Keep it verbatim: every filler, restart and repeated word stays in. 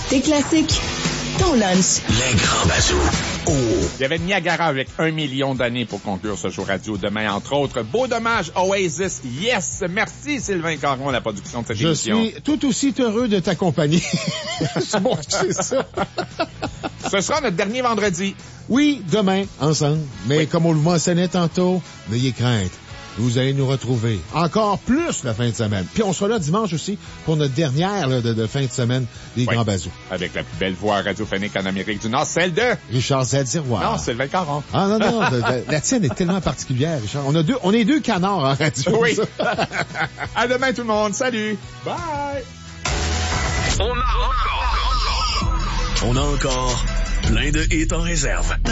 Tes classiques, ton lunch. Les grands bazous. Oh. Il y avait Niagara avec un million d'années pour conclure ce show radio demain, entre autres. Beau dommage, Oasis, yes! Merci Sylvain Caron à la production de cette Je émission. suis tout aussi heureux de t'accompagner. C'est bon, c'est ça. Ce sera notre dernier vendredi. Oui, demain, ensemble. Mais Oui. comme on le mentionnait tantôt, n'ayez crainte. Vous allez nous retrouver encore plus la fin de semaine. Puis on sera là dimanche aussi pour notre dernière là, de, de fin de semaine des Oui. Grands Bazous. Avec la plus belle voix radiophonique en Amérique du Nord, celle de... Richard Zadiroir. Non, Sylvain Caron. Ah non, non, la, la, la tienne est tellement particulière, Richard. On a deux, on est deux canards en radio. Oui. À demain tout le monde. Salut. Bye. On a encore... On a encore plein de hits en réserve.